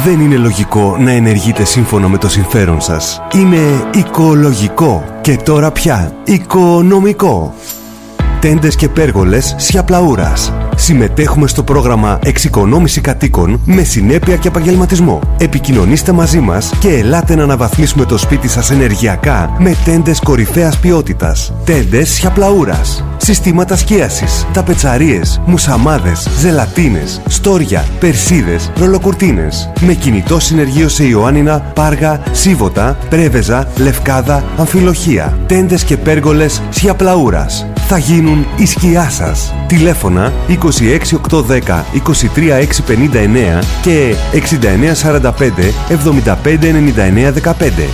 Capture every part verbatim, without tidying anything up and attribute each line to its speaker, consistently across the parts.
Speaker 1: Δεν είναι λογικό να ενεργείτε σύμφωνα με το συμφέρον σας. Είναι οικολογικό και τώρα πια οικονομικό. Τέντες και πέργολες Σιαπλαούρας. Συμμετέχουμε στο πρόγραμμα Εξοικονόμηση Κατοίκων με συνέπεια και επαγγελματισμό. Επικοινωνήστε μαζί μας και ελάτε να αναβαθμίσουμε το σπίτι σας ενεργειακά με τέντες κορυφαίας ποιότητας. Τέντες Σιαπλαούρας. Συστήματα σκίασης, ταπετσαρίες, μουσαμάδες, ζελατίνες, στόρια, περσίδες, ρολοκουρτίνες. Με κινητό συνεργείο σε Ιωάννινα, Πάργα, Σίβωτα, Πρέβεζα, Λευκάδα, Αμφιλοχεία. Τέντες και πέργολες Σιαπλαούρας. Θα γίνουν η σκιά σας. Τηλέφωνα είκοσι έξι οκτακόσια δέκα είκοσι τρία εξακόσια πενήντα εννέα και εξήντα εννέα σαράντα πέντε εβδομήντα πέντε ενενήντα εννέα δεκαπέντε.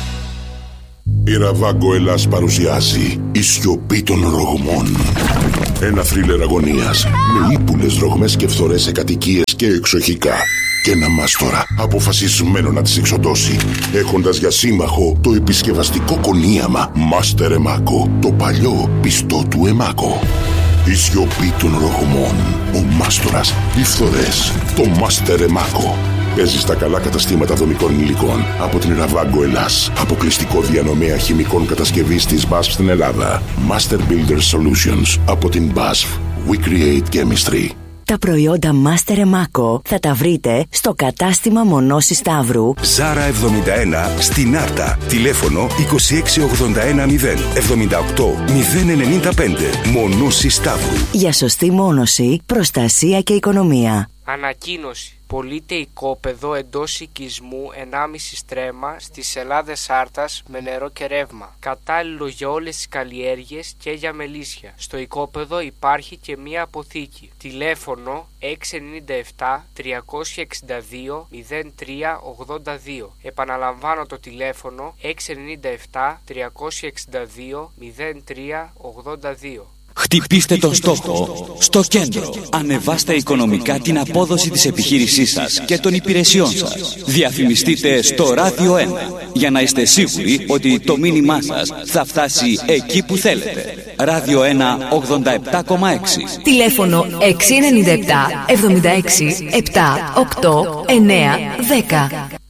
Speaker 2: Η Ραβάγκο Ελλάς παρουσιάζει «Η σιωπή των ρογμών». Ένα θρίλερ αγωνίας με ύπουλες ρογμές και φθορές σε κατοικίες και εξοχικά. Και ένα μάστορα αποφασισμένο να τις εξοντώσει, έχοντας για σύμμαχο το επισκευαστικό κονίαμα Μάστερ Εμάκο, το παλιό πιστό του Εμάκο. Η σιωπή των ρογμών, ο μάστορας, οι φθορές, το Μάστερ Εμάκο. Παίζει στα καλά καταστήματα δομικών υλικών από την Ραβάγκο Ελλάς, αποκλειστικό διανομέα χημικών κατασκευής της μπάσφ στην Ελλάδα. Master Builder Solutions από την μπάσφ. We create chemistry.
Speaker 3: Τα προϊόντα Master Emako θα τα βρείτε στο κατάστημα Μονώση Σταύρου.
Speaker 4: Ζάρα εβδομήντα ένα στην Άρτα. Τηλέφωνο είκοσι έξι ογδόντα ένα μηδέν εβδομήντα οκτώ μηδέν ενενήντα πέντε. Μονώση Σταύρου.
Speaker 3: Για σωστή μόνωση, προστασία και οικονομία.
Speaker 5: Ανακοίνωση. Πωλείται οικόπεδο εντός οικισμού ενάμιση στρέμμα στις Ελλάδες Άρτας με νερό και ρεύμα. Κατάλληλο για όλες τις καλλιέργειες και για μελίσια. Στο οικόπεδο υπάρχει και μία αποθήκη. Τηλέφωνο έξι εννιά επτά τριακόσια εξήντα δύο μηδέν τρία ογδόντα δύο. Επαναλαμβάνω το τηλέφωνο έξι εννιά επτά τριακόσια εξήντα δύο μηδέν τρία ογδόντα δύο.
Speaker 6: Χτυπήστε τον στόχο στο κέντρο. Ανεβάστε οικονομικά την απόδοση της επιχείρησής σας και των υπηρεσιών σας. Διαφημιστείτε στο Ράδιο ένα για να είστε σίγουροι ότι το μήνυμά σας θα φτάσει εκεί που θέλετε. Ράδιο ένα ογδόντα επτά κόμμα έξι.
Speaker 7: Τηλέφωνο έξι εννιά επτά εβδομήντα έξι επτά οκτώ εννέα δέκα.